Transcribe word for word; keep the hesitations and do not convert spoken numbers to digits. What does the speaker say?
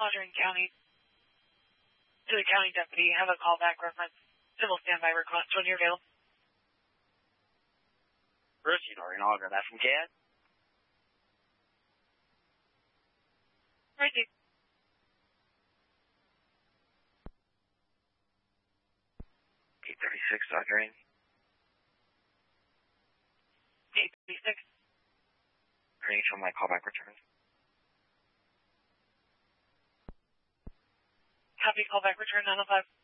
Monitoring County. To the county deputy, have a callback reference. Civil standby request when you're available. Bruce, you know, you're not that from Cat. Right there. eight thirty-six, Doctor Ing. eight thirty-six. Range on my callback return. Copy callback return nine oh five.